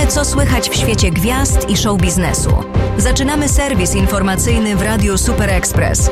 Wiemy, co słychać w świecie gwiazd i show biznesu. Zaczynamy serwis informacyjny w Radiu Super Express.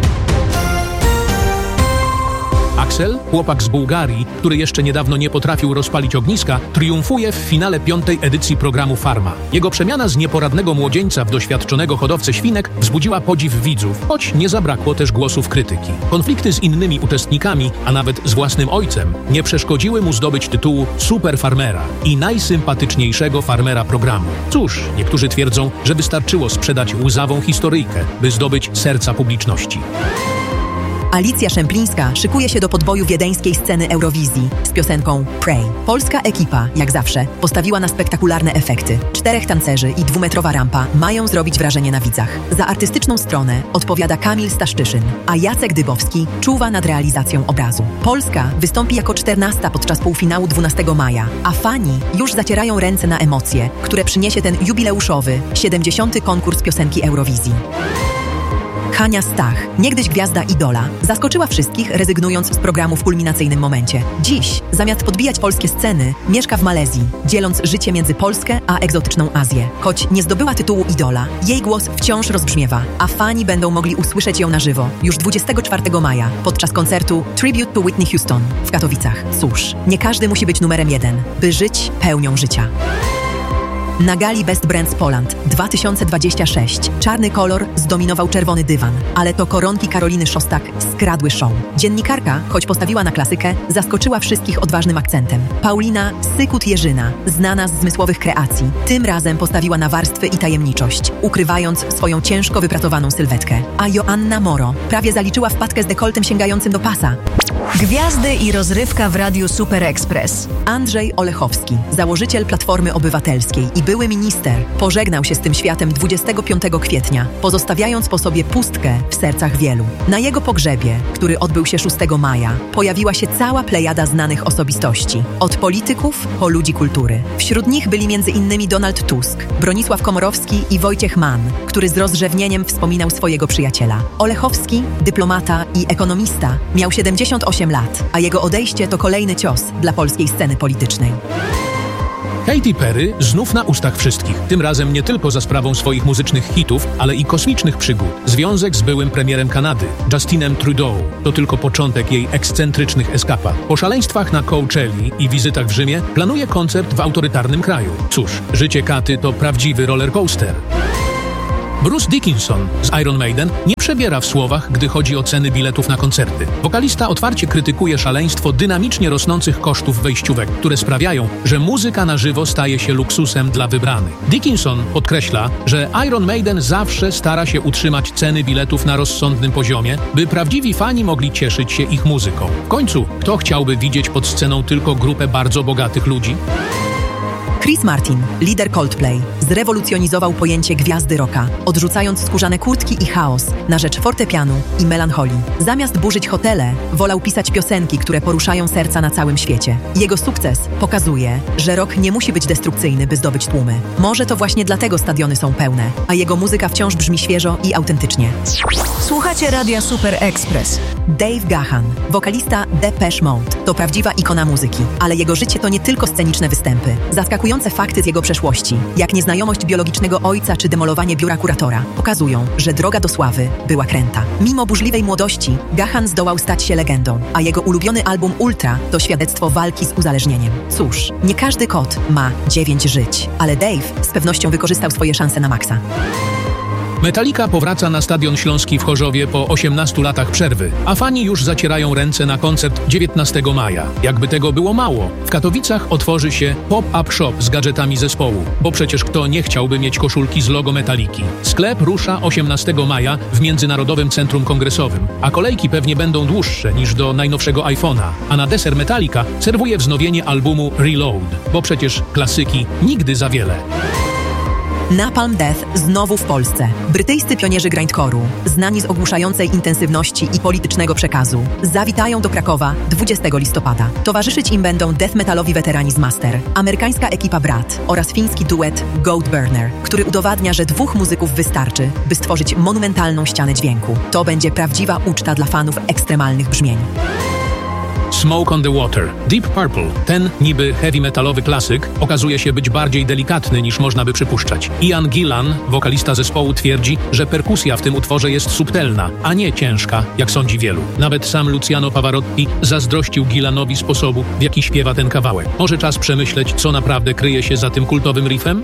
Axel, chłopak z Bułgarii, który jeszcze niedawno nie potrafił rozpalić ogniska, triumfuje w finale 5. edycji programu Farma. Jego przemiana z nieporadnego młodzieńca w doświadczonego hodowcę świnek wzbudziła podziw widzów, choć nie zabrakło też głosów krytyki. Konflikty z innymi uczestnikami, a nawet z własnym ojcem, nie przeszkodziły mu zdobyć tytułu super farmera i najsympatyczniejszego farmera programu. Cóż, niektórzy twierdzą, że wystarczyło sprzedać łzawą historyjkę, by zdobyć serca publiczności. Alicja Szemplińska szykuje się do podboju wiedeńskiej sceny Eurowizji z piosenką Pray. Polska ekipa, jak zawsze, postawiła na spektakularne efekty. 4 tancerzy i 2-metrowa rampa mają zrobić wrażenie na widzach. Za artystyczną stronę odpowiada Kamil Staszczyszyn, a Jacek Dybowski czuwa nad realizacją obrazu. Polska wystąpi jako 14. podczas półfinału 12 maja, a fani już zacierają ręce na emocje, które przyniesie ten jubileuszowy, 70. konkurs piosenki Eurowizji. Hania Stach, niegdyś gwiazda Idola, zaskoczyła wszystkich, rezygnując z programu w kulminacyjnym momencie. Dziś, zamiast podbijać polskie sceny, mieszka w Malezji, dzieląc życie między Polskę a egzotyczną Azję. Choć nie zdobyła tytułu Idola, jej głos wciąż rozbrzmiewa, a fani będą mogli usłyszeć ją na żywo już 24 maja podczas koncertu Tribute to Whitney Houston w Katowicach. Cóż, nie każdy musi być numerem 1, by żyć pełnią życia. Na gali Best Brands Poland 2026 czarny kolor zdominował czerwony dywan, ale to koronki Karoliny Szostak skradły show. Dziennikarka, choć postawiła na klasykę, zaskoczyła wszystkich odważnym akcentem. Paulina Sykut-Jerzyna, znana z zmysłowych kreacji, tym razem postawiła na warstwy i tajemniczość, ukrywając swoją ciężko wypracowaną sylwetkę. A Joanna Moro prawie zaliczyła wpadkę z dekoltem sięgającym do pasa. Gwiazdy i rozrywka w Radiu Super Express. Andrzej Olechowski, założyciel Platformy Obywatelskiej i były minister, pożegnał się z tym światem 25 kwietnia, pozostawiając po sobie pustkę w sercach wielu. Na jego pogrzebie, który odbył się 6 maja, pojawiła się cała plejada znanych osobistości. Od polityków po ludzi kultury. Wśród nich byli m.in. Donald Tusk, Bronisław Komorowski i Wojciech Mann, który z rozrzewnieniem wspominał swojego przyjaciela. Olechowski, dyplomata i ekonomista, miał 78 lat, a jego odejście to kolejny cios dla polskiej sceny politycznej. Katy Perry znów na ustach wszystkich. Tym razem nie tylko za sprawą swoich muzycznych hitów, ale i kosmicznych przygód. Związek z byłym premierem Kanady, Justinem Trudeau, to tylko początek jej ekscentrycznych eskapad. Po szaleństwach na Coachelli i wizytach w Rzymie planuje koncert w autorytarnym kraju. Cóż, życie Katy to prawdziwy rollercoaster. Bruce Dickinson z Iron Maiden nie przebiera w słowach, gdy chodzi o ceny biletów na koncerty. Wokalista otwarcie krytykuje szaleństwo dynamicznie rosnących kosztów wejściówek, które sprawiają, że muzyka na żywo staje się luksusem dla wybranych. Dickinson podkreśla, że Iron Maiden zawsze stara się utrzymać ceny biletów na rozsądnym poziomie, by prawdziwi fani mogli cieszyć się ich muzyką. W końcu, kto chciałby widzieć pod sceną tylko grupę bardzo bogatych ludzi? Chris Martin, lider Coldplay, zrewolucjonizował pojęcie gwiazdy rocka, odrzucając skórzane kurtki i chaos na rzecz fortepianu i melancholii. Zamiast burzyć hotele, wolał pisać piosenki, które poruszają serca na całym świecie. Jego sukces pokazuje, że rock nie musi być destrukcyjny, by zdobyć tłumy. Może to właśnie dlatego stadiony są pełne, a jego muzyka wciąż brzmi świeżo i autentycznie. Słuchacie Radia Super Express. Dave Gahan, wokalista Depeche Mode, to prawdziwa ikona muzyki, ale jego życie to nie tylko sceniczne występy. Zaskakujące fakty z jego przeszłości, jak nieznajomość biologicznego ojca czy demolowanie biura kuratora, pokazują, że droga do sławy była kręta. Mimo burzliwej młodości, Gahan zdołał stać się legendą, a jego ulubiony album Ultra to świadectwo walki z uzależnieniem. Cóż, nie każdy kot ma 9 żyć, ale Dave z pewnością wykorzystał swoje szanse na maksa. Metallica powraca na Stadion Śląski w Chorzowie po 18 latach przerwy, a fani już zacierają ręce na koncert 19 maja. Jakby tego było mało, w Katowicach otworzy się pop-up shop z gadżetami zespołu, bo przecież kto nie chciałby mieć koszulki z logo Metalliki. Sklep rusza 18 maja w Międzynarodowym Centrum Kongresowym, a kolejki pewnie będą dłuższe niż do najnowszego iPhone'a, a na deser Metallica serwuje wznowienie albumu Reload, bo przecież klasyki nigdy za wiele. Napalm Death znowu w Polsce. Brytyjscy pionierzy grindcore'u, znani z ogłuszającej intensywności i politycznego przekazu, zawitają do Krakowa 20 listopada. Towarzyszyć im będą death metalowi weterani z Master, amerykańska ekipa Brat oraz fiński duet Goatburner, który udowadnia, że 2 muzyków wystarczy, by stworzyć monumentalną ścianę dźwięku. To będzie prawdziwa uczta dla fanów ekstremalnych brzmień. Smoke on the Water. Deep Purple, ten niby heavy metalowy klasyk, okazuje się być bardziej delikatny niż można by przypuszczać. Ian Gillan, wokalista zespołu, twierdzi, że perkusja w tym utworze jest subtelna, a nie ciężka, jak sądzi wielu. Nawet sam Luciano Pavarotti zazdrościł Gillanowi sposobu, w jaki śpiewa ten kawałek. Może czas przemyśleć, co naprawdę kryje się za tym kultowym riffem?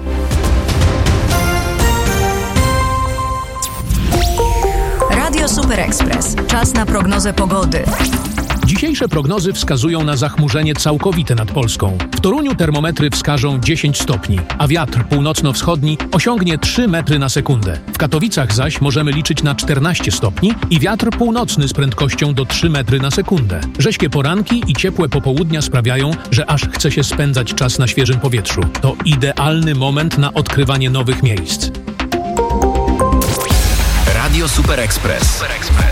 Radio Super Express. Czas na prognozę pogody. Dzisiejsze prognozy wskazują na zachmurzenie całkowite nad Polską. W Toruniu termometry wskażą 10 stopni, a wiatr północno-wschodni osiągnie 3 metry na sekundę. W Katowicach zaś możemy liczyć na 14 stopni i wiatr północny z prędkością do 3 metry na sekundę. Rześkie poranki i ciepłe popołudnia sprawiają, że aż chce się spędzać czas na świeżym powietrzu. To idealny moment na odkrywanie nowych miejsc. Radio Super Express.